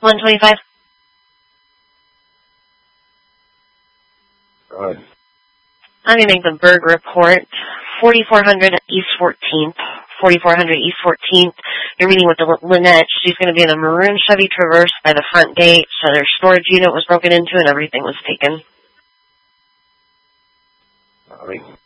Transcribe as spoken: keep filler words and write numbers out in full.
one twenty-five. Go ahead. I'm going to make the Berg report. forty-four hundred East fourteenth. forty-four hundred East fourteenth. You're meeting with the Lynette. She's going to be in a maroon Chevy Traverse by the front gate. So their storage unit was broken into and everything was taken. All right.